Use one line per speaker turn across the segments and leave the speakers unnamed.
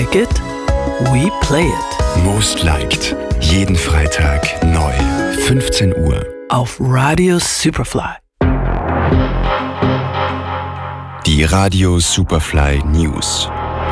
like it? We play it.
Most Liked. Jeden Freitag neu. 15 Uhr.
Auf Radio Superfly.
Die Radio Superfly News.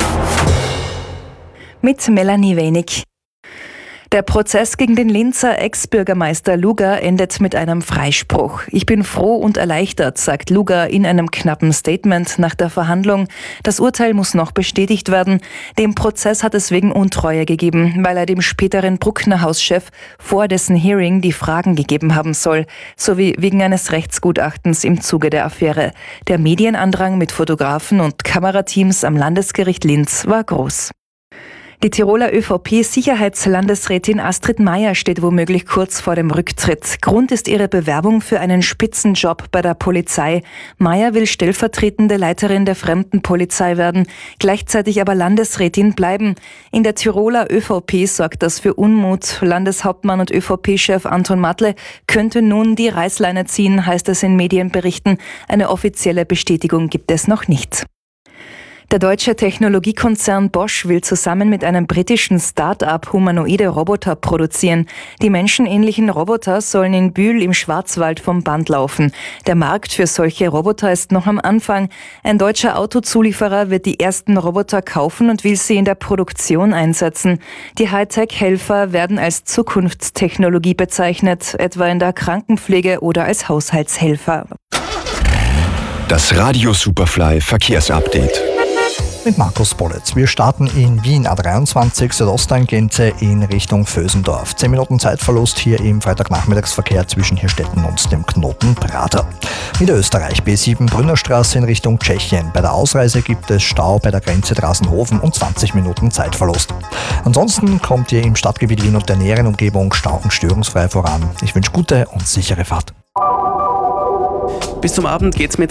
Mit Melanie Wenig. Der Prozess gegen den Linzer Ex-Bürgermeister Luger endet mit einem Freispruch. Ich bin froh und erleichtert, sagt Luger in einem knappen Statement nach der Verhandlung. Das Urteil muss noch bestätigt werden. Dem Prozess hat es wegen Untreue gegeben, weil er dem späteren Bruckner-Hauschef vor dessen Hearing die Fragen gegeben haben soll, sowie wegen eines Rechtsgutachtens im Zuge der Affäre. Der Medienandrang mit Fotografen und Kamerateams am Landesgericht Linz war groß. Die Tiroler ÖVP-Sicherheitslandesrätin Astrid Maier steht womöglich kurz vor dem Rücktritt. Grund ist ihre Bewerbung für einen Spitzenjob bei der Polizei. Maier will stellvertretende Leiterin der Fremdenpolizei werden, gleichzeitig aber Landesrätin bleiben. In der Tiroler ÖVP sorgt das für Unmut. Landeshauptmann und ÖVP-Chef Anton Matle könnte nun die Reißleine ziehen, heißt es in Medienberichten. Eine offizielle Bestätigung gibt es noch nicht. Der deutsche Technologiekonzern Bosch will zusammen mit einem britischen Start-up humanoide Roboter produzieren. Die menschenähnlichen Roboter sollen in Bühl im Schwarzwald vom Band laufen. Der Markt für solche Roboter ist noch am Anfang. Ein deutscher Autozulieferer wird die ersten Roboter kaufen und will sie in der Produktion einsetzen. Die Hightech-Helfer werden als Zukunftstechnologie bezeichnet, etwa in der Krankenpflege oder als Haushaltshelfer.
Das Radio Superfly Verkehrsupdate.
Mit Markus Bollitz. Wir starten in Wien A23 Südosttangente in Richtung Vösendorf. 10 Minuten Zeitverlust hier im Freitagnachmittagsverkehr zwischen Hirstetten und dem Knoten Prater. Niederösterreich B7 Brünnerstraße in Richtung Tschechien. Bei der Ausreise gibt es Stau bei der Grenze Drasenhofen und 20 Minuten Zeitverlust. Ansonsten kommt ihr im Stadtgebiet Wien und der näheren Umgebung stau- und störungsfrei voran. Ich wünsche gute und sichere Fahrt.
Bis zum Abend geht's mit